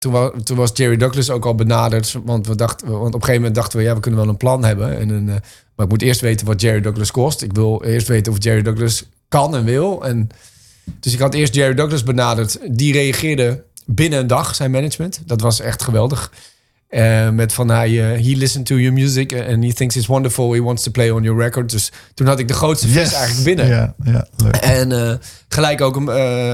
toen was Jerry Douglas ook al benaderd. Want op een gegeven moment dachten we... we kunnen wel een plan hebben. Maar ik moet eerst weten wat Jerry Douglas kost. Ik wil eerst weten of Jerry Douglas kan en wil. Dus ik had eerst Jerry Douglas benaderd. Die reageerde binnen een dag, zijn management. Dat was echt geweldig. Met van he listened to your music and he thinks it's wonderful. He wants to play on your record. Dus toen had ik de grootste vis eigenlijk binnen. Ja, leuk. En gelijk ook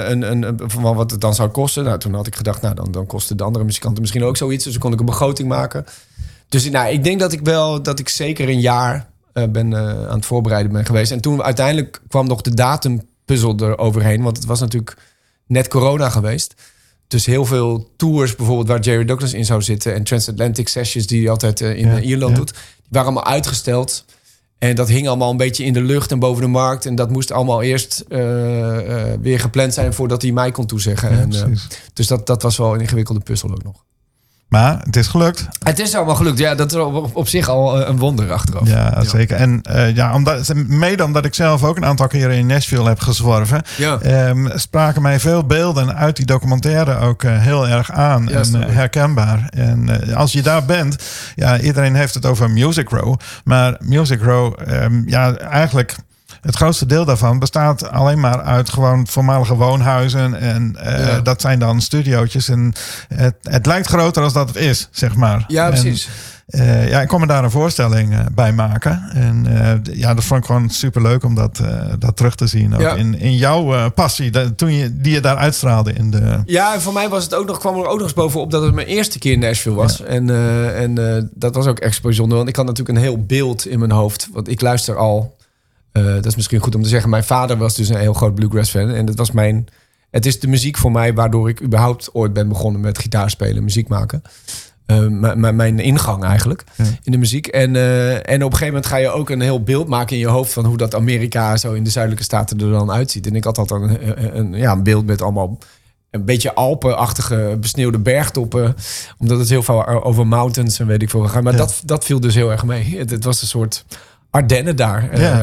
van wat het dan zou kosten. Nou, toen had ik gedacht, dan kosten de andere muzikanten misschien ook zoiets. Dus dan kon ik een begroting maken. Dus ik denk dat ik zeker een jaar aan het voorbereiden ben geweest. En toen uiteindelijk kwam nog de datumpuzzel eroverheen. Want het was natuurlijk net corona geweest. Dus heel veel tours bijvoorbeeld waar Jerry Douglas in zou zitten... en Transatlantic Sessions die hij altijd in Ierland doet... die waren allemaal uitgesteld. En dat hing allemaal een beetje in de lucht en boven de markt. En dat moest allemaal eerst weer gepland zijn... voordat hij mij kon toezeggen. Ja, dus dat was wel een ingewikkelde puzzel ook nog. Maar het is gelukt. Het is allemaal gelukt. Ja, dat is op zich al een wonder achteraf. Ja, zeker. En mede omdat ik zelf ook een aantal keren in Nashville heb gezworven... spraken mij veel beelden uit die documentaire ook heel erg aan en herkenbaar. En als je daar bent... iedereen heeft het over Music Row. Maar Music Row, eigenlijk... Het grootste deel daarvan bestaat alleen maar uit gewoon voormalige woonhuizen. En dat zijn dan studiootjes. En het lijkt groter als dat het is, zeg maar. Ja, precies. Ik kon me daar een voorstelling bij maken. En dat vond ik gewoon superleuk om dat terug te zien. Ook in jouw passie, die je daar uitstraalde. Ja, en voor mij kwam er ook nog eens bovenop dat het mijn eerste keer in Nashville was. Ja. En dat was ook echt bijzonder. Want ik had natuurlijk een heel beeld in mijn hoofd. Want ik luister al... dat is misschien goed om te zeggen. Mijn vader was dus een heel groot bluegrass fan. En dat was het is de muziek voor mij... waardoor ik überhaupt ooit ben begonnen met gitaarspelen, muziek maken. Mijn ingang eigenlijk in de muziek. En op een gegeven moment ga je ook een heel beeld maken in je hoofd... van hoe dat Amerika zo in de zuidelijke staten er dan uitziet. En ik had altijd een beeld met allemaal... een beetje Alpenachtige besneeuwde bergtoppen. Omdat het heel veel over mountains en weet ik veel gaat. Maar dat viel dus heel erg mee. Het was een soort... Ardennen daar.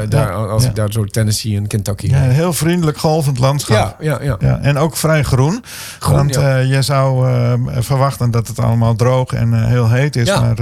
Ik daar zo Tennessee en Kentucky. Ja, heel vriendelijk golvend landschap. Ja. En ook vrij groen. Want je zou verwachten dat het allemaal droog en heel heet is. Ja. Maar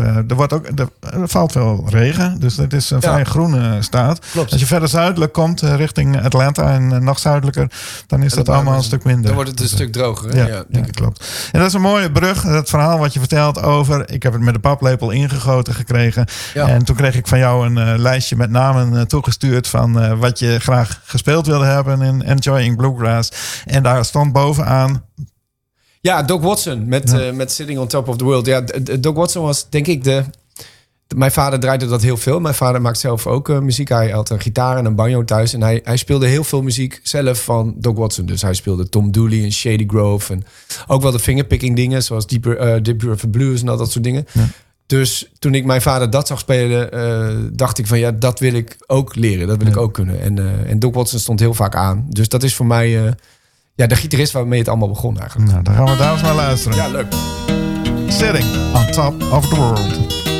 er valt wel regen. Dus het is een vrij groene staat. Klopt. Als je verder zuidelijk komt richting Atlanta en nog zuidelijker... dan is dat allemaal een stuk minder. Dan wordt het een stuk droger. Hè? Ja, denk ik. Klopt. En dat is een mooie brug. Het verhaal wat je vertelt over... ik heb het met de paplepel ingegoten gekregen. Ja. En toen kreeg ik van jou een lijstje met namen toegestuurd van wat je graag gespeeld wilde hebben in Enjoying Bluegrass. En daar stond bovenaan... Ja, Doc Watson met Sitting on Top of the World. Ja, Doc Watson was denk ik mijn vader draaide dat heel veel. Mijn vader maakt zelf ook muziek. Hij had een gitaar en een banjo thuis. En hij speelde heel veel muziek zelf van Doc Watson. Dus hij speelde Tom Dooley en Shady Grove. En ook wel de fingerpicking dingen. Zoals Deep River Blues en al dat soort dingen. Ja. Dus toen ik mijn vader dat zag spelen... dacht ik van dat wil ik ook leren. Dat wil ik ook kunnen. En Doc Watson stond heel vaak aan. Dus dat is voor mij de gitarist waarmee het allemaal begon eigenlijk. Nou, dan gaan we daar eens naar luisteren. Ja, leuk. Sitting on Top of the World.